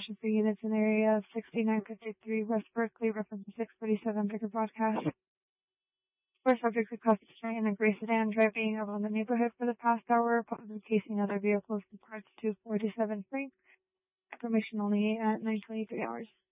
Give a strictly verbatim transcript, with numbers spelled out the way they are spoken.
for units in the area of sixty-nine fifty-three West Berkeley, reference six forty-seven Bigger Broadcast. Four subjects of custody in a gray sedan driving around the neighborhood for the past hour, possibly chasing other vehicles. Reports to forty-seven Frank. Information only at nine twenty-three hours.